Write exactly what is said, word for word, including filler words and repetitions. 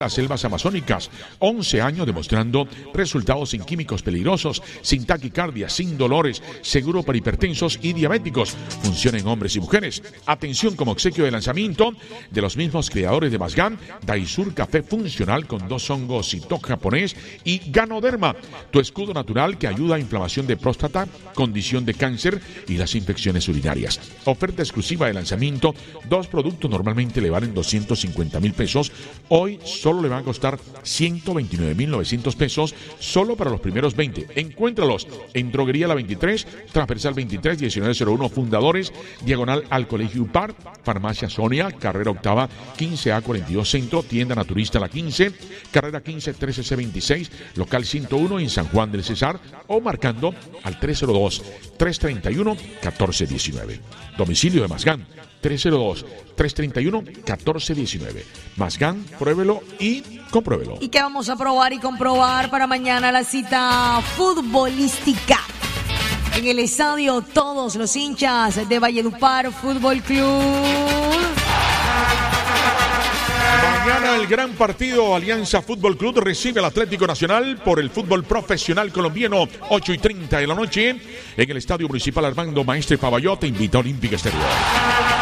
Las selvas amazónicas, once años demostrando resultados sin químicos peligrosos, sin taquicardia, sin dolores, seguro para hipertensos y diabéticos. Funciona en hombres y mujeres. Atención como obsequio de lanzamiento de los mismos creadores de Masgan, Daisur Café Funcional con dos hongos cito japonés y Ganoderma, tu escudo natural que ayuda a inflamación de próstata, condición de cáncer y las infecciones urinarias. Oferta exclusiva de lanzamiento, dos productos normalmente le valen doscientos cincuenta mil pesos, hoy solo Solo le van a costar ciento veintinueve mil novecientos pesos solo para los primeros veinte. Encuéntralos en Droguería La veintitrés, Transversal veintitrés, diecinueve cero uno, Fundadores, diagonal al Colegio Upar, Farmacia Sonia, Carrera Octava, quince A cuarenta y dos Centro, Tienda Naturista La quince, Carrera quince, trece C veintiséis, Local ciento uno en San Juan del Cesar o marcando al tres cero dos, tres treinta y uno, catorce diecinueve. Domicilio de Masgan, tres cero dos, tres treinta y uno, catorce diecinueve. Masgan, pruébelo y compruébelo. ¿Y qué vamos a probar y comprobar para mañana? La cita futbolística. En el estadio, todos los hinchas de Valledupar Fútbol Club. Mañana el gran partido Alianza Fútbol Club recibe al Atlético Nacional por el fútbol profesional colombiano, ocho y treinta de la noche en el Estadio Municipal Armando Maestre Pavalló. Te invita a Olímpica Exterior.